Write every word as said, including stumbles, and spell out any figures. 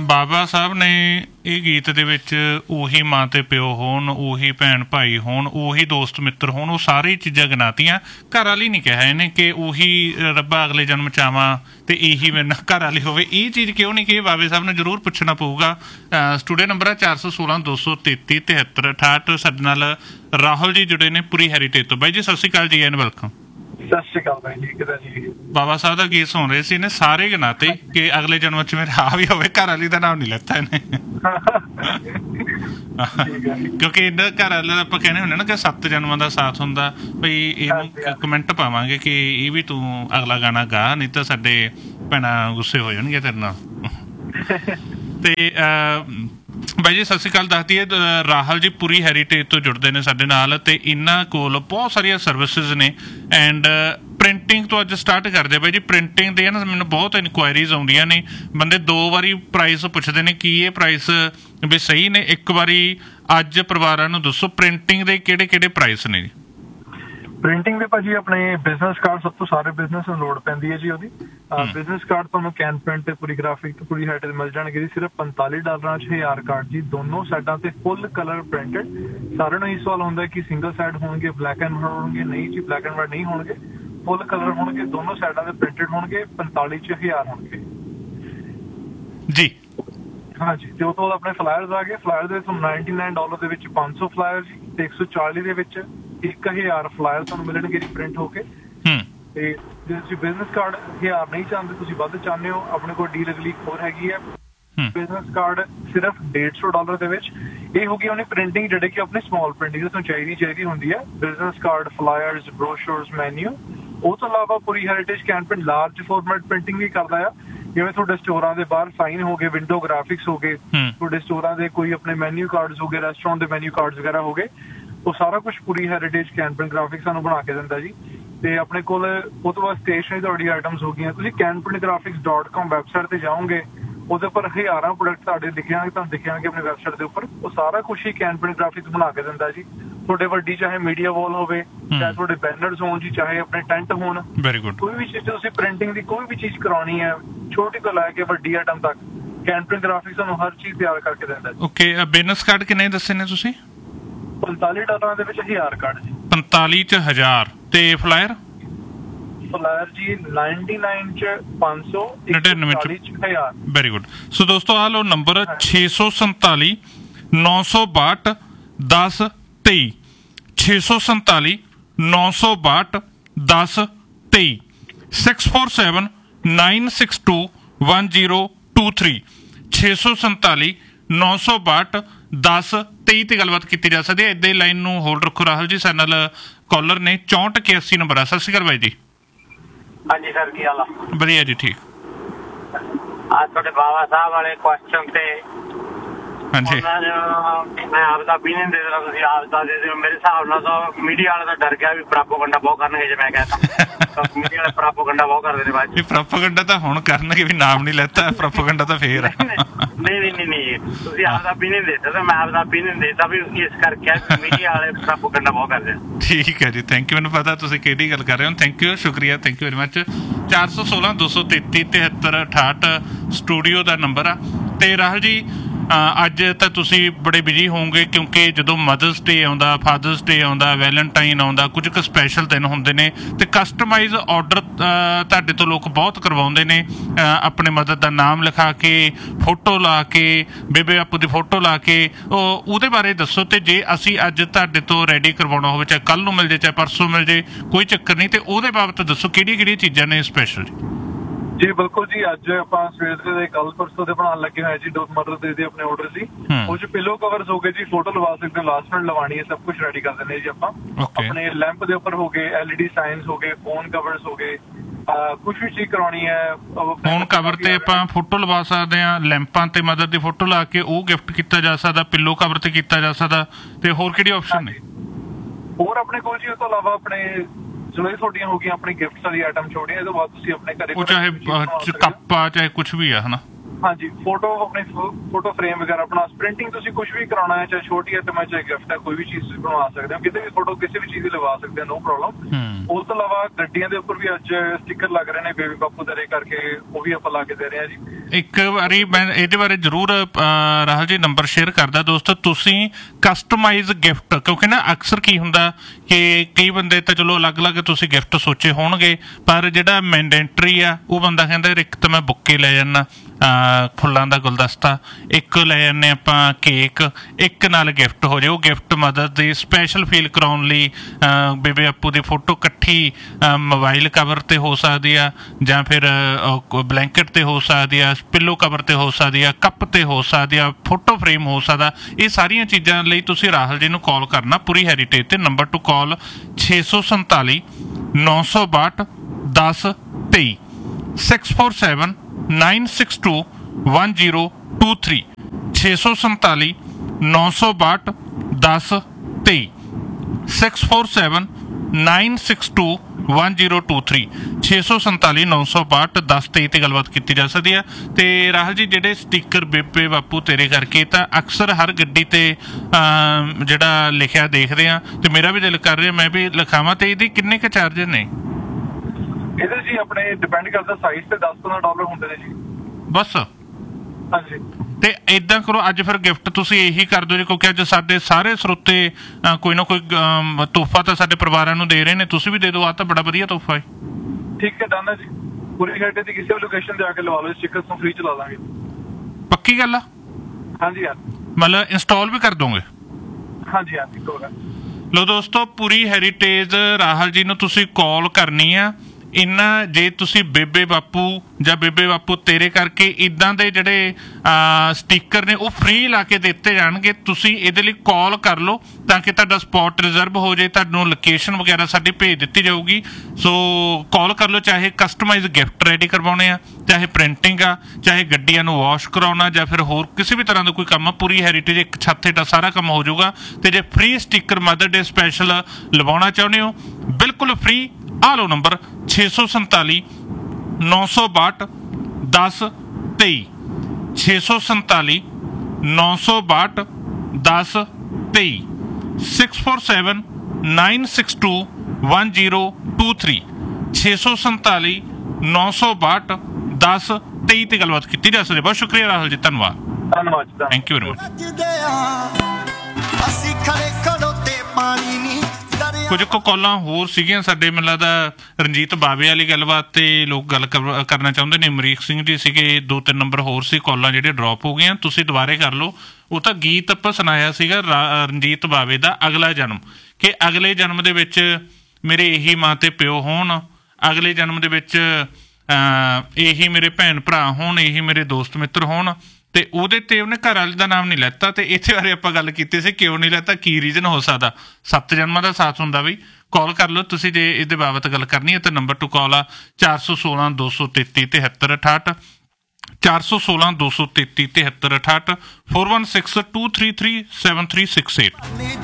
ਬਾਬਾ ਸਾਹਿਬ ਨੇ ਇਹ ਗੀਤ ਦੇ ਵਿੱਚ ਉਹੀ ਮਾਂ ਤੇ ਪਿਓ ਹੋਣ, ਉਹੀ ਭੈਣ ਭਾਈ ਹੋਣ, ਉਹੀ ਦੋਸਤ ਮਿੱਤਰ ਹੋਣ, ਉਹ ਸਾਰੀ ਚੀਜ਼ਾਂ ਗਿਣਾਤੀਆਂ। ਘਰ ਵਾਲੀ ਨਹੀਂ ਕਿਹਾ ਇਹਨੇ ਕਿ ਉਹੀ ਰੱਬਾ ਅਗਲੇ ਜਨਮ ਚ ਆਵਾਂ ਤੇ ਇਹੀ ਮੇਰੇ ਨਾਲ ਘਰ ਵਾਲੀ ਹੋਵੇ। ਇਹ ਚੀਜ਼ ਕਿਉਂ ਨਹੀਂ ਕਿ ਬਾਬੇ ਸਾਹਿਬ ਨੂੰ ਜ਼ਰੂਰ ਪੁੱਛਣਾ ਪਊਗਾ। ਸਟੂਡੀਓ ਨੰਬਰ ਹੈ ਚਾਰ ਸੌ ਸੋਲਾਂ ਦੋ ਸੌ ਤੇਤੀ ਤਿਹੱਤਰ ਅਠਾਹਠ। ਸਾਡੇ ਨਾਲ ਰਾਹੁਲ ਜੀ ਜੁੜੇ ਨੇ ਪੂਰੀ ਹੈਰੀਟੇਜ ਤੋਂ। ਬਾਈ ਜੀ ਸਤਿ ਸ਼੍ਰੀ ਅਕਾਲ ਜੀ ਐਂਡ ਵੈਲਕਮ। ਸਤਿ ਸ਼੍ਰੀ ਅਕਾਲ ਬਾਈ ਜੀ, ਕਿੱਦਾਂ ਜੀ? ਬਾਬਾ ਸਾਹਿਬ ਦਾ ਗੀਤ ਸੁਣ ਰਹੇ ਸੀ ਨੇ ਸਾਰੇ ਗਿਣਾਤੇ ਕਿ ਅਗਲੇ ਜਨਮ ਚ ਮੇਰੇ ਆ ਵੀ ਹੋਵੇ। ਘਰ ਵਾਲੀ ਦਾ ਨਾਮ ਨਹੀਂ ਲੈਤਾ ਇਹਨੇ ਕਿਉਂਕਿ ਇਹਨਾਂ ਘਰ ਵਾਲੇ ਆਪਾਂ ਕਹਿੰਦੇ ਹੁੰਦੇ ਨਾ ਕਿ ਸੱਤ ਜਨਮਾਂ ਦਾ ਸਾਥ ਹੁੰਦਾ। ਬਈ ਇਹਨੂੰ ਕਮੈਂਟ ਪਾਵਾਂਗੇ ਕਿ ਇਹ ਵੀ ਤੂੰ ਅਗਲਾ ਗਾਣਾ ਗਾ, ਨਹੀਂ ਤਾਂ ਸਾਡੇ ਭੈਣਾਂ ਗੁੱਸੇ ਹੋ ਜਾਣਗੇ ਤੇਰੇ ਨਾਲ। ਤੇ ਬਾਈ ਜੀ ਸਤਿ ਸ਼੍ਰੀ ਅਕਾਲ। ਦੱਸਦੀ ਹੈ ਰਾਹੁਲ ਜੀ ਪੂਰੀ ਹੈਰੀਟੇਜ ਤੋਂ ਜੁੜਦੇ ਨੇ ਸਾਡੇ ਨਾਲ ਤੇ ਇਹਨਾਂ ਕੋਲ ਬਹੁਤ ਸਾਰੀਆਂ ਸਰਵਿਸਿਜ਼ ਨੇ ਐਂਡ ਪ੍ਰਿੰਟਿੰਗ ਤੋਂ ਅੱਜ ਸਟਾਰਟ ਕਰਦੇ ਬਾਈ ਜੀ। ਪ੍ਰਿੰਟਿੰਗ ਦੇ ਨਾ ਮੈਨੂੰ ਬਹੁਤ ਇਨਕੁਆਇਰੀਜ਼ ਆਉਂਦੀਆਂ ਨੇ, ਬੰਦੇ ਦੋ ਵਾਰੀ ਪ੍ਰਾਈਸ ਪੁੱਛਦੇ ਨੇ ਕੀ ਇਹ ਪ੍ਰਾਈਸ ਵੀ ਸਹੀ ਨੇ। ਇੱਕ ਵਾਰੀ ਅੱਜ ਪਰਿਵਾਰਾਂ ਨੂੰ ਦੱਸੋ ਪ੍ਰਿੰਟਿੰਗ ਦੇ ਕਿਹੜੇ ਕਿਹੜੇ ਪ੍ਰਾਈਸ ਨੇ ਜੀ? ਪ੍ਰਿੰਟਿੰਗ ਦੇ ਭਾਜੀ ਆਪਣੇ ਬਿਜ਼ਨਸ ਕਾਰਡ ਸਭ ਤੋਂ ਸਾਰੇ ਬਿਜ਼ਨਸ ਨੂੰ ਲੋੜ ਪੈਂਦੀ ਹੈ ਜੀ। ਉਹਦੀ ਬਿਜ਼ਨਸ ਕਾਰਡ ਤੁਹਾਨੂੰ ਕੈਨ ਪ੍ਰਿੰਟ ਤੇ ਪੂਰੀ ਗ੍ਰਾਫਿਕ ਤੇ ਪੂਰੀ ਹੈਟ ਮਿਲ ਜਾਣਗੇ ਜੀ ਸਿਰਫ ਪੰਤਾਲੀ ਡਾਲਰਾਂ ਚ ਹਜ਼ਾਰ ਕਾਰਡ ਜੀ, ਦੋਨੋਂ ਸਾਈਡਾਂ ਤੇ ਫੁੱਲ ਕਲਰ ਪ੍ਰਿੰਟਡ। ਸਾਰਿਆਂ ਨੂੰ ਇਹ ਸਵਾਲ ਹੁੰਦਾ ਕਿ ਸਿੰਗਲ ਸਾਈਡ ਹੋਣਗੇ, ਬਲੈਕ ਐਂਡ ਵਾਈਟ ਹੋਣਗੇ। ਨਹੀਂ ਜੀ, ਬਲੈਕ ਐਂਡ ਵਾਈਟ ਨਹੀਂ ਹੋਣਗੇ, ਫੁੱਲ ਕਲਰ ਹੋਣਗੇ, ਦੋਨੋਂ ਸਾਈਡਾਂ ਤੇ ਪ੍ਰਿੰਟਡ ਹੋਣਗੇ, ਪੰਤਾਲੀ ਚ ਹਜ਼ਾਰ ਹੋਣਗੇ ਜੀ। ਹਾਂਜੀ, ਤੇ ਉਹ ਤੋਂ ਆਪਣੇ ਫਲਾਇਰਸ ਆ ਗਏ। ਫਲਾਇਰ ਦੇ ਤੁਹਾਨੂੰ ਨਾਈਨਟੀ ਨਾਈਨ ਡਾਲਰ ਦੇ ਵਿੱਚ ਪੰਜ ਸੌ ਫਲਾਇਰ ਜੀ, ਤੇ ਇੱਕ ਸੌ ਚਾਲੀ ਦੇ ਵਿੱਚ ਇੱਕ ਹਜ਼ਾਰ ਫਲਾਇਰ ਤੁਹਾਨੂੰ ਮਿਲਣਗੇ ਜੀ ਪ੍ਰਿੰਟ ਹੋ ਕੇ। ਤੇ ਜੇ ਤੁਸੀਂ ਬਿਜ਼ਨਸ ਕਾਰਡ ਹਜ਼ਾਰ ਨਹੀਂ ਚਾਹੁੰਦੇ, ਤੁਸੀਂ ਵੱਧ ਚਾਹੁੰਦੇ ਹੋ, ਆਪਣੇ ਕੋਲ ਡੀਲ ਅਗਲੀ ਹੋਰ ਹੈਗੀ ਹੈ। ਬਿਜ਼ਨਸ ਕਾਰਡ ਸਿਰਫ ਡੇਢ ਸੌ ਡਾਲਰ ਦੇ ਵਿੱਚ। ਇਹ ਹੋ ਗਈ ਉਹਨੇ ਪ੍ਰਿੰਟਿੰਗ ਜਿਹੜੇ ਕਿ ਆਪਣੀ ਸਮਾਲ ਪ੍ਰਿੰਟਿੰਗ ਤੁਹਾਨੂੰ ਚਾਹੀਦੀ ਚਾਹੀਦੀ ਹੁੰਦੀ ਹੈ। Business card, ਫਲਾਇਰਸ, ਬਰੋਸ਼ਰਸ, menu. ਉਹ ਤੋਂ ਇਲਾਵਾ ਪੂਰੀ heritage can print large format printing ਵੀ ਕਰਦਾ ਆ। ਜਿਵੇਂ ਤੁਹਾਡੇ ਸਟੋਰਾਂ ਦੇ ਬਾਹਰ ਸਾਈਨ ਹੋ ਗਏ, ਵਿੰਡੋ ਗ੍ਰਾਫਿਕਸ ਹੋ ਗਏ, ਤੁਹਾਡੇ ਸਟੋਰਾਂ ਦੇ ਕੋਈ ਆਪਣੇ ਮੈਨਿਊ ਕਾਰਡਸ ਹੋ ਗਏ, ਰੈਸਟੋਰੈਂਟ ਦੇ ਮੈਨਿਊ ਕਾਰਡਸ ਵਗੈਰਾ ਹੋ ਗਏ, ਉਹ ਸਾਰਾ ਕੁਝ ਪੂਰੀ ਹੈਰੀਟੇਜ ਕੈਨ ਪ੍ਰਿੰਟ ਗ੍ਰਾਫਿਕਸ ਸਾਨੂੰ ਬਣਾ ਕੇ ਦਿੰਦਾ ਜੀ। ਤੇ ਆਪਣੇ ਕੋਲ ਉਹ ਤੋਂ ਬਾਅਦ ਸਟੇਸ਼ਨਰੀ ਤੁਹਾਡੀ ਆਈਟਮਸ ਹੋ ਗਈਆਂ। ਤੁਸੀਂ can print graphics dot com website ਤੇ ਜਾਓਗੇ, ਉਹਦੇ ਉੱਪਰ ਹਜ਼ਾਰਾਂ ਪ੍ਰੋਡਕਟ ਤੁਹਾਡੇ ਦਿਖਿਆਂਗੇ, ਤੁਹਾਨੂੰ ਦਿਖਿਆਂਗੇ ਆਪਣੇ ਵੈਬਸਾਈਟ ਦੇ ਉੱਪਰ। ਉਹ ਸਾਰਾ ਕੁਝ ਹੀ ਕੈਨ ਪ੍ਰਿੰਟ ਗ੍ਰਾਫਿਕਸ ਬਣਾ ਕੇ ਦਿੰਦਾ ਜੀ। ਤੁਹਾਡੇ ਵੱਡੀ ਚਾਹੇ ਮੀਡੀਆ ਵਾਲ ਹੋਵੇ, ਚਾਹੇ ਤੁਹਾਡੇ ਬੈਨਰਸ ਹੋਣ ਜੀ, ਚਾਹੇ ਆਪਣੇ ਟੈਂਟ ਹੋਣ, ਵੈਰੀ ਗੁੱਡ, ਕੋਈ ਵੀ ਚੀਜ਼ ਤੁਸੀਂ ਪ੍ਰਿੰਟਿੰਗ ਦੀ ਕੋਈ ਵੀ ਚੀਜ਼ ਕਰਾਉਣੀ ਹੈ, ਛੋਟੀ ਤੋਂ ਲੈ ਕੇ ਵੱਡੀ ਆਈਟਮ ਤੱਕ, ਕੈਨ ਪ੍ਰਿੰਟ ਗ੍ਰਾਫਿਕਸ ਤੁਹਾਨੂੰ ਹਰ ਚੀਜ਼ ਤਿਆਰ ਕਰਕੇ ਦਿੰਦਾ। ਓਕੇ, ਬਿਜ਼ਨਸ ਕਾਰਡ ਕਿੰਨੇ ਦੱਸੇ ਨੇ ਤੁਸੀਂ? ਪੰਤਾਲੀ ਡਾਲਰਾਂ ਦੇ ਵਿੱਚ ਹਜ਼ਾਰ ਕਾਰਡ ਜੀ। ਪੰਤਾਲੀ ਚ ਹਜ਼ਾਰ। ਤੇ ਫਲਾਇਰ? ਫਲਾਇਰ ਜੀ ਨਾਈਨਟੀ ਨਾਈਨ ਚ ਪੰਜ ਸੌ, ਨੜਿਨਵੇਂ ਚ ਹਜ਼ਾਰ। Very good. ਸੋ ਦੋਸਤੋ ਆਹ ਲੋ ਨੰਬਰ ਛੇ ਸੌ ਸੰਤਾਲੀ ਨੌ ਸੌ ਬਾਹਠ ਦਸ ਤੇਈ, ਛੇ ਸੌ ਸੰਤਾਲੀ ਨੌ ਸੌ ਬਾਹਠ ਦਸ ਤੇਈ, six four seven nine six to one zero two three, ਛੇ ਸੌ ਸੰਤਾਲੀ ਨੌ ਸੌ ਬਾਹਠ ਦਸ ਤੇਈ ਤੇ ਗੱਲਬਾਤ ਕੀਤੀ ਜਾ ਸਕਦੀ ਹੈ। ਏਦਾਂ ਹੀ ਲਾਈਨ ਨੂੰ ਹੋਲਡ ਰੱਖੋ। ਰਾਹੁਲ ਜੀ ਸਾਡੇ ਨਾਲ ਕਾਲਰ ਨੇ ਚੌਂਹਠ ਇਕਿਆਸੀ ਨੰਬਰ ਆ। ਸਤਿ ਸ਼੍ਰੀ ਅਕਾਲ ਬਾਈ ਜੀ। ਹਾਂਜੀ ਸਰ, ਕੀ ਹਾਲ ਆ? ਵਧੀਆ ਜੀ, ਠੀਕ। ਅੱਜ ਤੁਹਾਡੇ ਬਾਬਾ ਸਾਹਿਬ ਵਾਲੇ ਕੁਐਸਚਨ ਤੇ ਹਾਂਜੀ ਮੈਂ ਆਪ ਦਾ opinion ਦੇ ਦੇਣਾ, ਤੁਸੀਂ ਆਪ ਦਾ ਦੇ ਦਿਓ। ਮੇਰੇ ਹਿਸਾਬ ਨਾਲ ਤਾਂ ਮੀਡੀਆ ਵਾਲਾ ਤਾਂ ਡਰ ਗਿਆ ਵੀ ਪ੍ਰਾਪੋਗੰਡਾ ਬਹੁਤ ਕਰਨਗੇ। ਜੇ ਮੈਂ ਕਹਿਤਾ ਮੀਡੀਆ ਵਾਲੇ ਪ੍ਰਾਪੋਗੰਡਾ ਬਹੁਤ ਕਰਦੇ ਨੇ ਬਾਅਦ ਚ। ਪ੍ਰਾਪੋਗੰਡਾ ਤਾਂ ਹੁਣ ਕਰਨਗੇ ਵੀ ਨਾਮ ਨਹੀਂ ਲੈਤਾ, ਪ੍ਰਾਪੋਗੰਡਾ ਤਾਂ ਫੇਰ। ਨਹੀਂ ਨਹੀਂ ਨਹੀਂ ਨਹੀਂ, ਤੁਸੀਂ ਆਪ ਦਾ opinion ਦੇ ਦਿੱਤਾ, ਮੈਂ ਆਪ ਦਾ opinion ਦੇਤਾ ਵੀ ਇਸ ਕਰਕੇ ਮੀਡੀਆ ਵਾਲੇ ਪ੍ਰਾਪੋਗੰਡਾ ਬਹੁਤ ਕਰਦੇ ਆ। ਠੀਕ ਹੈ ਜੀ, ਥੈਂਕ ਯੂ। ਮੈਨੂੰ ਪਤਾ ਤੁਸੀਂ ਕਿਹੜੀ ਗੱਲ ਕਰ ਰਹੇ ਹੋ। ਥੈਂਕ ਯੂ, ਸ਼ੁਕਰੀਆ, ਥੈਂਕ ਯੂ ਵੈਰੀ ਮੱਚ। ਚਾਰ ਸੌ ਸੋਲਾਂ ਦੋ ਸੌ ਤੇਤੀ ਤਿਹੱਤਰ ਅਠਾਹਠ ਸਟੂਡੀਓ ਦਾ ਨੰਬਰ ਆ। ਤੇ ਰਾਹੁਲ ਜੀ ਅੱਜ ਤਾਂ ਤੁਸੀਂ ਬੜੇ ਬਿਜੀ ਹੋਵੋਗੇ ਕਿਉਂਕਿ ਜਦੋਂ ਮਦਰਸ ਡੇ ਆਉਂਦਾ, ਫਾਦਰਸ ਡੇ ਆਉਂਦਾ, ਵੈਲੈਂਟਾਈਨ ਆਉਂਦਾ, ਕੁਝ ਕੁ ਸਪੈਸ਼ਲ ਦਿਨ ਹੁੰਦੇ ਨੇ ਤੇ ਕਸਟਮਾਈਜ਼ ਆਰਡਰ ਤੁਹਾਡੇ ਤੋਂ ਲੋਕ ਬਹੁਤ ਕਰਵਾਉਂਦੇ ਨੇ। ਆਪਣੇ ਮਦਰ ਦਾ ਨਾਮ ਲਿਖਾ ਕੇ, ਫੋਟੋ ਲਾ ਕੇ, ਬੇਬੇ ਬਾਪੂ ਦੀ ਫੋਟੋ ਲਾ ਕੇ, ਉਹ ਉਹਦੇ ਬਾਰੇ ਦੱਸੋ। ਤੇ ਜੇ ਅਸੀਂ ਅੱਜ ਤੁਹਾਡੇ ਤੋਂ ਰੈਡੀ ਕਰਵਾਉਣਾ ਹੋਵੇ, ਚਾਹੇ ਕੱਲ੍ਹ ਨੂੰ ਮਿਲ ਜੇ, ਚਾਹੇ ਪਰਸੋਂ ਮਿਲ ਜੇ, ਕੋਈ ਚੱਕਰ ਨਹੀਂ। ਤੇ ਉਹਦੇ ਬਾਬਤ ਦੱਸੋ ਕਿਹੜੀਆਂ ਕਿਹੜੀਆਂ ਚੀਜ਼ਾਂ ਨੇ ਸਪੈਸ਼ਲ? ਜੀ ਬਿਲਕੁਲ ਜੀ, ਅੱਜ ਆਪਾਂ ਸਵੇਰ ਦੇ ਕੱਲ ਪਰਸੋਂ ਦੇ ਬਣਾਉਣ ਲੱਗੇ ਹੋਏ ਜੀ ਮਦਰ ਦੇ ਆਪਣੇ ਆਰਡਰ ਸੀ। ਉਹ ਚ ਪਿੱਲੋ ਕਵਰਸ ਹੋ ਗਏ ਜੀ, ਫੋਟੋ ਲਵਾ ਸਕਦੇ ਹੋ, ਲਾਸਟ ਮਿੰਟ ਲਵਾਣੀ ਹੈ, ਸਭ ਕੁਝ ਰੈਡੀ ਕਰ ਦਿੰਦੇ ਜੀ ਆਪਾਂ। ਆਪਣੇ ਲੈਂਪ ਦੇ ਉੱਪਰ ਹੋ ਗਏ, ਐਲ ਈ ਡੀ ਸਾਈਨਸ ਹੋ ਗਏ, ਫੋਨ ਕਵਰਸ ਹੋ ਗਏ, ਕੁਛ ਵੀ ਚੀਜ਼ ਕਰਾਉਣੀ ਹੈ। ਫੋਨ ਕਵਰ ਤੇ ਆਪਾਂ ਫੋਟੋ ਲਵਾ ਸਕਦੇ ਹਾਂ, ਲੈਂਪਾਂ ਤੇ ਮਦਰ ਦੀ ਫੋਟੋ ਲਾ ਕੇ ਉਹ ਗਿਫਟ ਕੀਤਾ ਜਾ ਸਕਦਾ, ਪਿੱਲੋ ਕਵਰ ਤੇ ਕੀਤਾ ਜਾ ਸਕਦਾ। ਤੇ ਹੋਰ ਕਿਹੜੀ ਆਪਸ਼ਨ ਨੇ? ਹੋਰ ਆਪਣੇ ਕੋਲ ਜੀ ਉਹ ਤੋਂ ਇਲਾਵਾ ਆਪਣੇ ਜੋ ਇਹ ਤੁਹਾਡੀਆਂ ਹੋ ਗਈਆਂ ਆਪਣੀ ਗਿਫਟਸ ਵਾਲੀ ਆਈਟਮ ਛੋੜੀਆਂ, ਇਹ ਤੋਂ ਬਾਅਦ ਤੁਸੀਂ ਆਪਣੇ ਘਰੇ ਚਾਹੇ ਕੱਪ ਆ, ਚਾਹੇ ਕੁਛ ਵੀ ਆ, ਹਨਾ। ਹਾਂਜੀ, ਫੋਟੋ ਆਪਣੀ ਫੋਟੋ ਫਰੇਮ ਵਗੈਰਾ ਬਣਾ, ਪ੍ਰਿੰਟਿੰਗ ਤੁਸੀਂ ਕੁਛ ਵੀ ਕਰਾਉਣਾ ਹੈ, ਚਾਹੇ ਛੋਟੀ ਆਈਟਮ ਹੈ, ਚਾਹੇ ਗਿਫਟ ਹੈ, ਕੋਈ ਵੀ ਚੀਜ਼ ਤੁਸੀਂ ਬਣਵਾ ਸਕਦੇ ਹੋ। ਕਿਤੇ ਵੀ ਫੋਟੋ ਕਿਸੇ ਵੀ ਚੀਜ਼ ਦੀ ਲਵਾ ਸਕਦੇ ਹੋ, ਨੋ ਪ੍ਰੋਬਲਮ। ਉਸ ਤੋਂ ਇਲਾਵਾ ਗੱਡੀਆਂ ਦੇ ਉੱਪਰ ਵੀ ਅੱਜ ਸਟਿੱਕਰ ਲੱਗ ਰਹੇ ਨੇ ਬੇਬੀ ਬਾਪੂ ਦੇ ਕਰਕੇ, ਉਹ ਵੀ ਆਪਾਂ ਲਾ ਕੇ ਦੇ ਰਹੇ ਹਾਂ ਜੀ। ਇੱਕ ਵਾਰੀ ਮੈਂ ਇਹਦੇ ਬਾਰੇ ਜ਼ਰੂਰ ਰਾਹੁਲ ਜੀ ਨੰਬਰ ਸ਼ੇਅਰ ਕਰਦਾ ਦੋਸਤੋ। ਤੁਸੀਂ ਕਸਟਮਾਈਜ਼ ਗਿਫਟ, ਕਿਉਂਕਿ ਨਾ ਅਕਸਰ ਕੀ ਹੁੰਦਾ ਕਿ ਕਈ ਬੰਦੇ ਤਾਂ ਚਲੋ ਅਲੱਗ-ਅਲੱਗ ਤੁਸੀਂ ਗਿਫਟ ਸੋਚੇ ਹੋਣਗੇ, ਪਰ ਜਿਹੜਾ ਮੈਂਡੇਟਰੀ ਆ ਉਹ ਬੰਦਾ ਕਹਿੰਦਾ ਇੱਕ ਤਾਂ ਮੈਂ ਬੁੱਕੇ ਲੈ ਜਾਂਦਾ ਫੁੱਲਾਂ ਦਾ ਗੁਲਦਸਤਾ, ਇੱਕ ਲੈ ਜਾਂਦੇ ਆਪਾਂ ਕੇਕ, ਇੱਕ ਨਾਲ ਗਿਫਟ ਹੋ ਜਾਏ। ਉਹ ਗਿਫਟ ਮਦਰ ਦੀ ਸਪੈਸ਼ਲ ਫੀਲ ਕਰਾਉਣ ਲਈ ਬੇਬੇ ਆਪੂ ਦੀ ਫੋਟੋ ਇਕੱਠੀ ਮੋਬਾਈਲ ਕਵਰ ਤੇ ਹੋ ਸਕਦੀ ਆ, ਜਾਂ ਫਿਰ ਬਲੈਂਕਟ ਤੇ ਹੋ ਸਕਦੀ ਆ, ਪਿੱਲੋ ਕਵਰ ਤੇ ਹੋ ਸਕਦੀ ਆ, ਕੱਪ ਤੇ ਹੋ ਸਕਦੀ ਆ, ਫੋਟੋ ਫਰੇਮ ਹੋ ਸਕਦਾ। ਇਹ ਸਾਰੀਆਂ ਚੀਜ਼ਾਂ ਲਈ ਤੁਸੀਂ ਰਾਹੁਲ ਜੀ ਨੂੰ ਕਾਲ ਕਰਨਾ ਪੂਰੀ ਹੈਰੀਟੇਜ ਤੇ। ਨੰਬਰ ਟੂ ਕਾਲ ਛੇ ਸੌ ਸੰਤਾਲੀ ਨੌ ਸੌ ਬਾਹਠ ਦਸ ਤੇਈ six four seven nine six to one zero two three ਛੇ ਸੌ ਸੰਤਾਲੀ ਨੌ ਸੌ ਬਾਹਠ ਦਸ ਤੇਈ six four seven nine six to one zero two three ਛੇ ਸੌ ਸੰਤਾਲੀ ਨੌ ਸੌ ਬਾਹਠ ਦਸ ਤੇਈ ਤੇ ਗੱਲਬਾਤ ਕੀਤੀ ਜਾ ਸਕਦੀ ਆ। ਤੇ ਰਾਹੁਲ ਜੀ ਜਿਹੜੇ ਸਟੀਕਰ ਬੇਬੇ ਬਾਪੂ ਤੇਰੇ ਕਰਕੇ ਤਾਂ ਅਕਸਰ ਹਰ ਗੱਡੀ ਤੇ ਜਿਹੜਾ ਲਿਖਿਆ ਦੇਖਦੇ ਆ, ਤੇ ਮੇਰਾ ਵੀ ਦਿਲ ਕਰ ਰਿਹਾ ਮੈਂ ਵੀ ਲਿਖਾਵਾਂ। ਤੇ ਇਹਦੀ ਕਿੰਨੇ ਕੁ ਚਾਰਜਰ ਨੇ? ਇਹਦੇ ਜੀ ਆਪਣੇ ਡਿਪੈਂਡ ਕਰਦਾ ਸਾਈਜ਼ ਤੇ ਦਸ ਪੰਦਰਾਂ ਡਾਲਰ ਹੁੰਦੇ ਨੇ ਜੀ ਬਸ। ਹਾਂਜੀ। ਤੇ ਏਦਾਂ ਕਰੋ ਅੱਜ ਫਿਰ ਗਿਫਟ ਤੁਸੀਂ ਇਹੀ ਕਰ ਦਿਓ ਜੀ, ਕਿਉਂਕਿ ਅੱਜ ਸਾਡੇ ਸਾਰੇ ਸਰੋਤੇ ਕੋਈ ਨਾ ਕੋਈ ਤੋਹਫਾ ਤਾਂ ਸਾਡੇ ਪਰਿਵਾਰਾਂ ਨੂੰ ਦੇ ਰਹੇ ਨੇ, ਤੁਸੀਂ ਵੀ ਦੇ ਦਿਓ। ਆ ਤਾਂ ਬੜਾ ਵਧੀਆ ਤੋਹਫਾ ਹੈ। ਠੀਕ ਹੈ, ਡਨ ਹੈ ਜੀ। ਪੂਰੀ ਘੰਟੇ ਦੀ ਕਿਸੇ ਵੀ ਲੋਕੇਸ਼ਨ ਤੇ ਆ ਕੇ ਲਵਾ ਲਓ, ਸਟਿੱਕਰਸ ਨੂੰ ਫ੍ਰੀ ਚਲਾ ਦਾਂਗੇ। ਪੱਕੀ ਗੱਲ ਆ? ਹਾਂਜੀ ਹਾਂ। ਮਤਲਬ ਇੰਸਟਾਲ ਵੀ ਕਰ ਦੋਗੇ? ਹਾਂਜੀ ਹਾਂਜੀ। ਲੋ ਦੋਸਤੋ, ਪੂਰੀ ਹੈਰੀਟੇਜ ਰਾਹੁਲ ਜੀ ਨੂੰ ਤੁਸੀਂ ਕਾਲ ਕਰਨੀ ਆ। ਇਹਨਾਂ ਜੇ ਤੁਸੀਂ ਬੇਬੇ ਬਾਪੂ ਜਾਂ ਬੇਬੇ ਬਾਪੂ ਤੇਰੇ ਕਰਕੇ ਇੱਦਾਂ ਦੇ ਜਿਹੜੇ ਸਟੀਕਰ ਨੇ ਉਹ ਫ੍ਰੀ ਲਾ ਕੇ ਦਿੱਤੇ ਜਾਣਗੇ, ਤੁਸੀਂ ਇਹਦੇ ਲਈ ਕਾਲ ਕਰ ਲਓ ਤਾਂ ਕਿ ਤੁਹਾਡਾ ਸਪੌਟ ਰਿਜ਼ਰਵ ਹੋ ਜਾਏ, ਤੁਹਾਨੂੰ ਲੋਕੇਸ਼ਨ ਵਗੈਰਾ ਸਾਡੀ ਭੇਜ ਦਿੱਤੀ ਜਾਊਗੀ। ਸੋ ਕਾਲ ਕਰ ਲਓ, ਚਾਹੇ ਕਸਟਮਾਈਜ਼ ਗਿਫਟ ਰੈਡੀ ਕਰਵਾਉਣੇ ਆ, ਚਾਹੇ ਪ੍ਰਿੰਟਿੰਗ ਆ, ਚਾਹੇ ਗੱਡੀਆਂ ਨੂੰ ਵਾਸ਼ ਕਰਾਉਣਾ, ਜਾਂ ਫਿਰ ਹੋਰ ਕਿਸੇ ਵੀ ਤਰ੍ਹਾਂ ਦਾ ਕੋਈ ਕੰਮ ਆ। ਪੂਰੀ ਹੈਰੀਟੇਜ ਇੱਕ ਛੱਤ ਹੇਠਾਂ ਸਾਰਾ ਕੰਮ ਹੋ ਜਾਊਗਾ। ਤੇ ਜੇ free sticker mother day special ਲਵਾਉਣਾ ਚਾਹੁੰਦੇ ਹੋ ਬਿਲਕੁਲ ਫ੍ਰੀ, ਆ ਲਓ ਨੰਬਰ ਛੇ ਸੌ ਸੰਤਾਲੀ ਨੌ ਸੌ ਬਾਹਠ ਦਸ ਤੇਈ ਛੇ ਸੌ ਸੰਤਾਲੀ ਨੌ ਸੌ ਬਾਹਠ ਦਸ ਤੇਈ six four seven nine six to one zero two three ਛੇ ਸੌ ਸੰਤਾਲੀ ਨੌ ਸੌ ਬਾਹਠ ਦਸ ਤੇਈ ਤੇ ਗੱਲਬਾਤ ਕੀਤੀ ਜਾ ਸਕਦੀ। ਬਹੁਤ ਸ਼ੁਕਰੀਆ ਰਾਹੁਲ ਜੀ, ਧੰਨਵਾਦ। ਧੰਨਵਾਦ, ਥੈਂਕ ਯੂ ਵੈਰੀ ਮਚ। ਕੁਝ ਕੁ ਕਾਲਾਂ ਹੋਰ ਸੀਗੀਆਂ ਸਾਡੇ, ਮੈਨੂੰ ਲੱਗਦਾ ਰਣਜੀਤ ਬਾਵੇ ਵਾਲੀ ਗੱਲਬਾਤ ਤੇ ਲੋਕ ਗੱਲ ਕਰਨਾ ਚਾਹੁੰਦੇ ਨੇ। ਅਮਰੀਕ ਸਿੰਘ ਜੀ ਸੀਗੇ, ਦੋ ਤਿੰਨ ਨੰਬਰ ਹੋਰ ਸੀ, ਕਾਲਾਂ ਜਿਹੜੀਆਂ ਡਰੋਪ ਹੋ ਗਈਆਂ, ਤੁਸੀਂ ਦੁਬਾਰੇ ਕਰ ਲਓ। ਉਹ ਤਾਂ ਗੀਤ ਆਪਾਂ ਸੁਣਾਇਆ ਸੀਗਾ ਰਣਜੀਤ ਬਾਵੇ ਦਾ ਅਗਲਾ ਜਨਮ, ਕਿ ਅਗਲੇ ਜਨਮ ਦੇ ਵਿੱਚ ਮੇਰੇ ਇਹੀ ਮਾਂ ਤੇ ਪਿਓ ਹੋਣ, ਅਗਲੇ ਜਨਮ ਦੇ ਵਿੱਚ ਇਹੀ ਮੇਰੇ ਭੈਣ ਭਰਾ ਹੋਣ, ਇਹੀ ਮੇਰੇ ਦੋਸਤ ਮਿੱਤਰ ਹੋਣ। ਤੇ ਉਹਦੇ ਤੇ ਉਹਨੇ ਘਰ ਵਾਲੇ ਦਾ ਨਾਮ ਨਹੀਂ ਲੈਤਾ। ਤੇ ਇੱਥੇ ਬਾਰੇ ਆਪਾਂ ਗੱਲ ਕੀਤੀ ਸੀ ਕਿਉਂ ਨਹੀਂ ਲੈਤਾ, ਕੀ ਰੀਜ਼ਨ ਹੋ ਸਕਦਾ। ਸੱਤ ਜਨਮਾਂ ਦਾ ਸਾਥ ਹੁੰਦਾ ਬਈ। ਕਾਲ ਕਰ ਲਓ ਤੁਸੀਂ ਜੇ ਇਹਦੇ ਬਾਬਤ ਗੱਲ ਕਰਨੀ ਹੈ। ਤਾਂ ਨੰਬਰ ਟੂ ਕਾਲ ਆ ਚਾਰ ਸੌ ਸੋਲਾਂ ਦੋ ਸੌ ਤੇਤੀ ਤਿਹੱਤਰ ਅਠਾਹਠ ਚਾਰ ਸੌ ਸੋਲਾਂ ਦੋ ਸੌ ਤੇਤੀ ਤਿਹੱਤਰ ਅਠਾਹਠ four one six two three three seven three six eight.